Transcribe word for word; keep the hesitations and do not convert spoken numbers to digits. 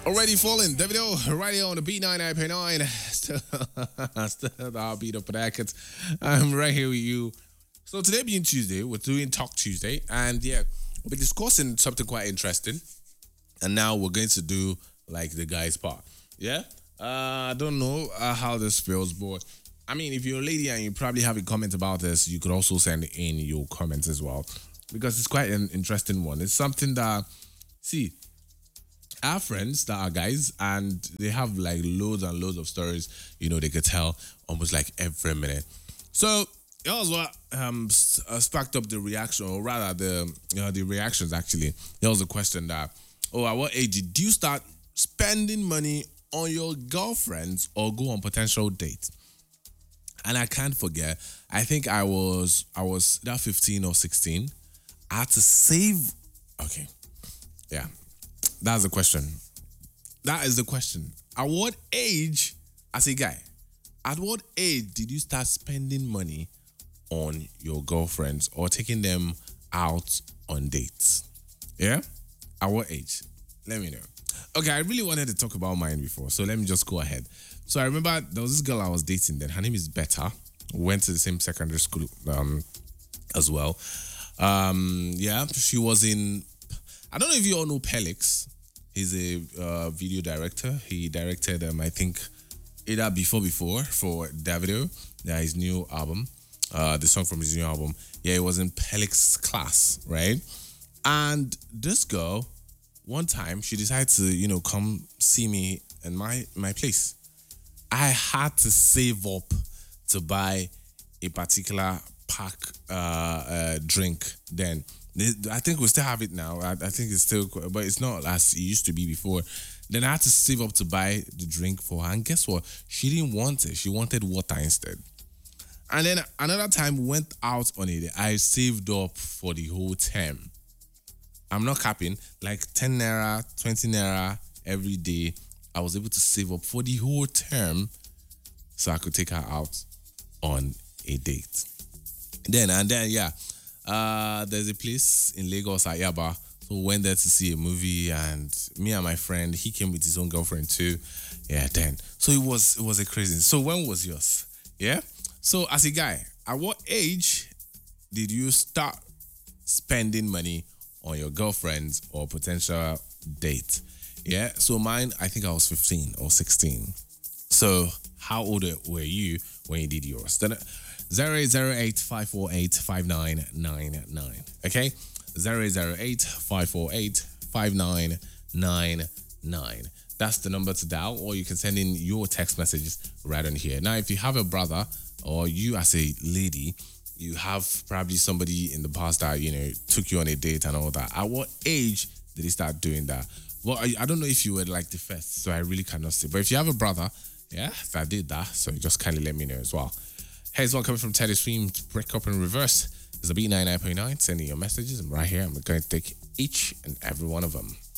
Already falling, Davido, right here on the B ninety-nine point nine. Still, still the heartbeat of bracket. I'm right here with you. So today being Tuesday, we're doing Talk Tuesday, and yeah, we'll be discussing something quite interesting. And now we're going to do like the guys part. Yeah, uh, I don't know uh, how this feels, but I mean, if you're a lady and you probably have a comment about this, you could also send in your comments as well, because it's quite an interesting one. It's something that, see, I have friends that are guys and they have like loads and loads of stories, you know, they could tell almost like every minute. So it was what um s- uh, sparked up the reaction, or rather the you know, the reactions actually. There was a question that, oh, at what age did you start spending money on your girlfriends or go on potential dates? And I can't forget, I think I was I was that fifteen or sixteen. I had to save. Okay, yeah. That's the question. That is the question. At what age, as a guy, at what age did you start spending money on your girlfriends or taking them out on dates? Yeah? At what age? Let me know. Okay, I really wanted to talk about mine before, so let me just go ahead. So I remember there was this girl I was dating then. Her name is Betta. We went to the same secondary school um, as well. Um, yeah, she was in, I don't know if you all know Pelix. He's a uh, video director. He directed, um, I think, either Before Before for Davido, yeah, his new album, uh, the song from his new album. Yeah, it was in Pelix's class, right? And this girl, one time, she decided to, you know, come see me in my my place. I had to save up to buy a particular pack uh, uh, drink then. I think we still have it now. I, I think it's still, but it's not as it used to be before. Then I had to save up to buy the drink for her. And guess what? She didn't want it. She wanted water instead. And then another time we went out on it. I saved up for the whole term. I'm not capping. Like ten naira, twenty naira every day. I was able to save up for the whole term so I could take her out on a date. Then, and then, yeah. Uh, there's a place in Lagos, Ayaba. So we went there to see a movie, and me and my friend, he came with his own girlfriend too. Yeah, then. So it was it was a crazy. So when was yours? Yeah. So as a guy, at what age did you start spending money on your girlfriends or potential date? Yeah. So mine, I think I was fifteen or sixteen. So how old were you when you did yours? Then. zero eight zero eight five four eight five nine nine nine. Okay? zero eight zero eight five four eight five nine nine nine. That's the number to dial, or you can send in your text messages right on here. Now, if you have a brother or you as a lady, you have probably somebody in the past that, you know, took you on a date and all that. At what age did he start doing that? Well, I, I don't know if you were like the first, so I really cannot say. But if you have a brother, yeah, that did that, so just kindly let me know as well. Hey, it's one coming from Teddy Stream to break up in reverse. It's a B ninety-nine point nine. Sending your messages. I'm right here. I'm going to take each and every one of them.